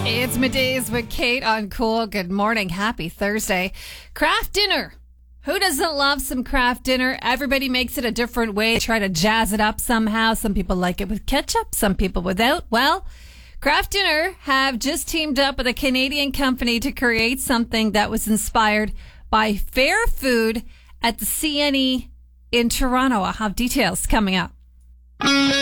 It's Middays with Kate on Cool. Good morning. Happy Thursday. Craft dinner. Who doesn't love some craft dinner? Everybody makes it a different way. Try to jazz it up somehow. Some people like it with ketchup, some people without. Well, Craft Dinner have just teamed up with a Canadian company to create something that was inspired by fair food at the CNE in Toronto. I'll have details coming up.